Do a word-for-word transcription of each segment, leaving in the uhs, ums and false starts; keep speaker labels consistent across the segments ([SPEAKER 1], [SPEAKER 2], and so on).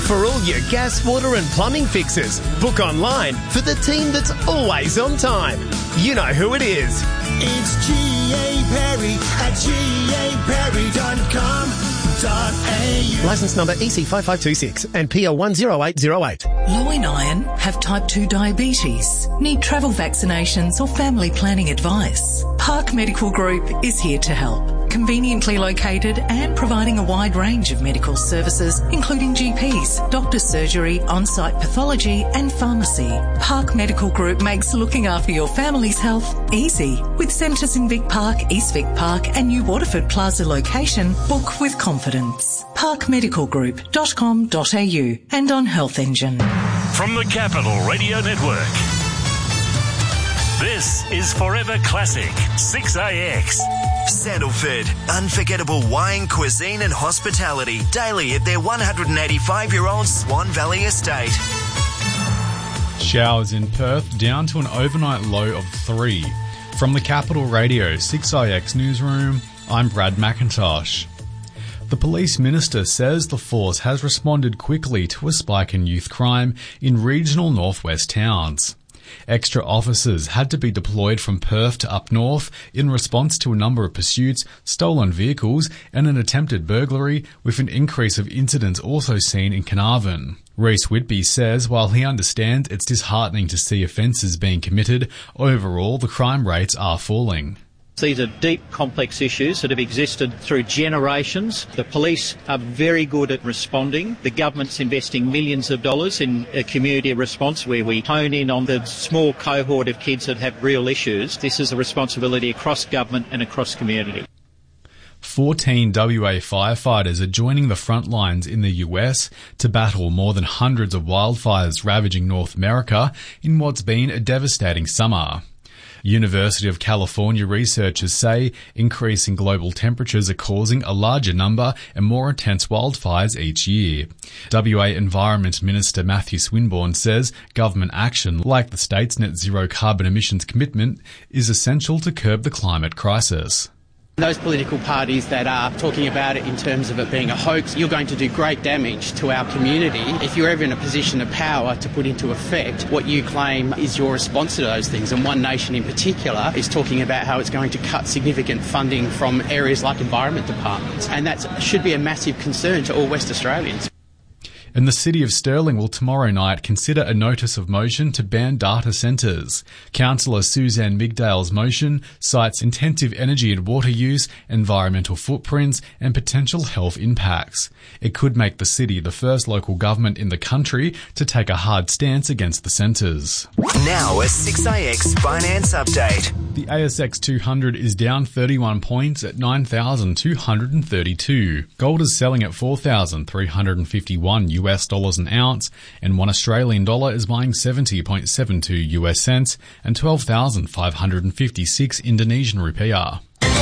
[SPEAKER 1] For all your gas, water and plumbing fixes, book online for the team that's always on time. You know who it is.
[SPEAKER 2] It's G A Perry at G A Perry dot com dot A U.
[SPEAKER 1] Licence number E C five five two six and P L one zero eight zero eight.
[SPEAKER 3] Low in iron, have type two diabetes, need travel vaccinations or family planning advice. Park Medical Group is here to help. Conveniently located and providing a wide range of medical services, including G Ps, doctor's surgery, on-site pathology and pharmacy. Park Medical Group makes looking after your family's health easy. With centres in Vic Park, East Vic Park and New Waterford Plaza location, book with confidence. park medical group dot com dot A U and on Health Engine.
[SPEAKER 4] From the Capital Radio Network, this is Forever Classic six A X.
[SPEAKER 5] Sandalford, unforgettable wine, cuisine and hospitality daily at their one hundred eighty-five-year-old Swan Valley estate.
[SPEAKER 6] Showers in Perth down to an overnight low of three. From the Capital Radio six A X newsroom, I'm Brad McIntosh. The police minister says the force has responded quickly to a spike in youth crime in regional northwest towns. Extra officers had to be deployed from Perth to up north in response to a number of pursuits, stolen vehicles and an attempted burglary, with an increase of incidents also seen in Carnarvon. Reece Whitby says while he understands it's disheartening to see offences being committed, overall the crime rates are falling.
[SPEAKER 7] These are deep, complex issues that have existed through generations. The police are very good at responding. The government's investing millions of dollars in a community response where we hone in on the small cohort of kids that have real issues. This is a responsibility across government and across community.
[SPEAKER 6] fourteen W A firefighters are joining the front lines in the U S to battle more than hundreds of wildfires ravaging North America in what's been a devastating summer. University of California researchers say increasing global temperatures are causing a larger number and more intense wildfires each year. W A Environment Minister Matthew Swinburne says government action, like the state's net zero carbon emissions commitment, is essential to curb the climate crisis.
[SPEAKER 8] Those political parties that are talking about it in terms of it being a hoax, you're going to do great damage to our community if you're ever in a position of power to put into effect what you claim is your response to those things. And One Nation in particular is talking about how it's going to cut significant funding from areas like environment departments. And that should be a massive concern to all West Australians.
[SPEAKER 6] And the City of Stirling will tomorrow night consider a notice of motion to ban data centres. Councillor Suzanne Migdale's motion cites intensive energy and water use, environmental footprints and potential health impacts. It could make the city the first local government in the country to take a hard stance against the centres.
[SPEAKER 5] Now a six A X finance update.
[SPEAKER 6] The A S X two hundred is down thirty-one points at nine thousand two hundred thirty-two. Gold is selling at four thousand three hundred fifty-one U S dollars an ounce, and one Australian dollar is buying seventy point seven two U S cents and twelve thousand five hundred fifty-six Indonesian rupiah.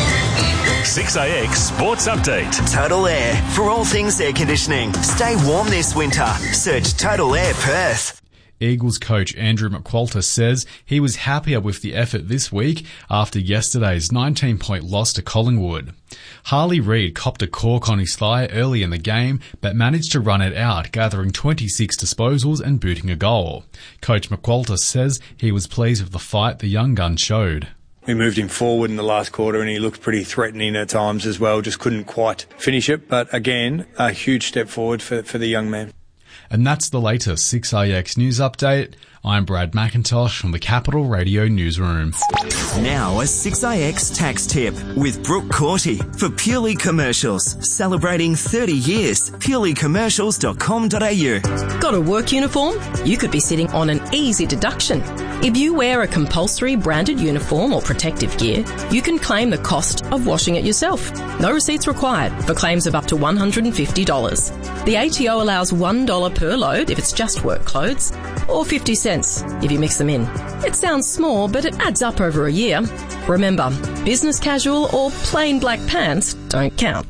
[SPEAKER 4] six A X Sports Update.
[SPEAKER 5] Total Air. For all things air conditioning, stay warm this winter. Search Total Air Perth.
[SPEAKER 6] Eagles coach Andrew McQualter says he was happier with the effort this week after yesterday's nineteen-point loss to Collingwood. Harley Reid copped a cork on his thigh early in the game, but managed to run it out, gathering twenty-six disposals and booting a goal. Coach McQualter says he was pleased with the fight the young gun showed.
[SPEAKER 9] We moved him forward in the last quarter and he looked pretty threatening at times as well, just couldn't quite finish it. But again, a huge step forward for, for the young man.
[SPEAKER 6] And that's the latest six A X news update. I'm Brad McIntosh from the Capital Radio Newsroom.
[SPEAKER 5] Now a six A X tax tip with Brooke Corty for Purely Commercials. Celebrating thirty years. purely commercials dot com dot A U.
[SPEAKER 10] Got a work uniform? You could be sitting on an easy deduction. If you wear a compulsory branded uniform or protective gear, you can claim the cost of washing it yourself. No receipts required for claims of up to one hundred fifty dollars. The A T O allows one dollar per load if it's just work clothes, or fifty cents if you mix them in. It sounds small, but it adds up over a year. Remember, business casual or plain black pants don't count.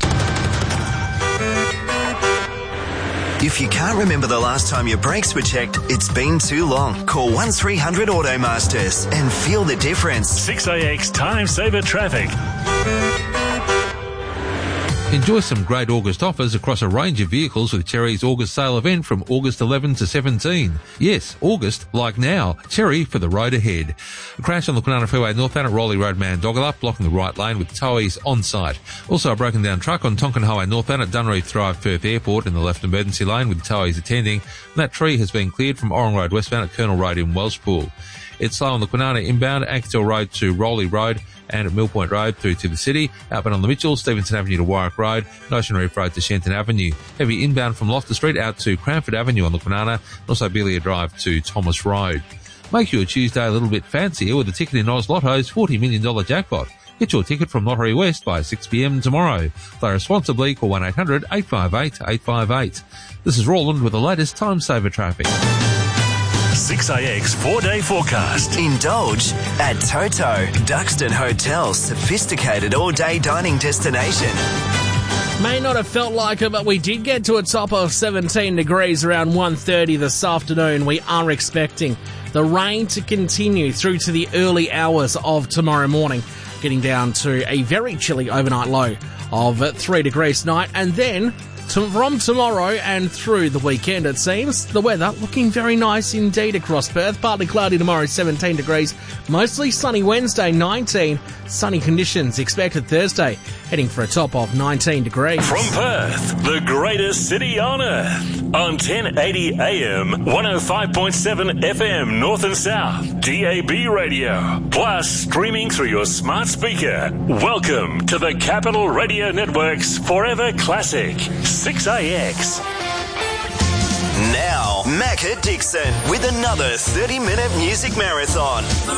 [SPEAKER 5] If you can't remember the last time your brakes were checked, it's been too long. Call one three hundred Automasters and feel the difference.
[SPEAKER 4] six A X Time Saver Traffic.
[SPEAKER 11] Enjoy some great August offers across a range of vehicles with Cherry's August sale event from August eleventh to seventeenth. Yes, August, like now. Cherry for the road ahead. A crash on the Kwinana Freeway northbound at Rowley Road Mandogala, blocking the right lane with towies on site. Also a broken down truck on Tonkin Highway northbound at Dunreef Drive, Perth Airport in the left emergency lane with towies attending. And that tree has been cleared from Orang Road westbound at Colonel Road in Welshpool. It's slow on the Kwinana inbound, Actel Road to Rowley Road and at Mill Point Road through to the city. Outbound on the Mitchell, Stevenson Avenue to Warwick Road, and Ocean Reef Road to Shenton Avenue. Heavy inbound from Loftus Street out to Cranford Avenue on the Kwinana, and also Belia Drive to Thomas Road. Make your Tuesday a little bit fancier with a ticket in Oz Lotto's forty million dollars jackpot. Get your ticket from Lottery West by six p m tomorrow. Play responsibly, call one eight hundred eight five eight eight five eight. This is Roland with the latest time saver traffic.
[SPEAKER 4] six A X four-day forecast.
[SPEAKER 5] Indulge at Toto, Duxton Hotel's sophisticated all-day dining destination.
[SPEAKER 12] May not have felt like it, but we did get to a top of seventeen degrees around one thirty this afternoon. We are expecting the rain to continue through to the early hours of tomorrow morning, getting down to a very chilly overnight low of three degrees tonight, and then To, from tomorrow and through the weekend, it seems, the weather looking very nice indeed across Perth. Partly cloudy tomorrow, seventeen degrees. Mostly sunny Wednesday, nineteen. Sunny conditions expected Thursday, heading for a top of nineteen degrees.
[SPEAKER 4] From Perth, the greatest city on earth. On ten eighty A M, one oh five point seven F M, North and South, D A B radio. Plus, streaming through your smart speaker. Welcome to the Capital Radio Network's Forever Classic. six A X.
[SPEAKER 5] Now, Macca Dixon with another thirty minute music marathon.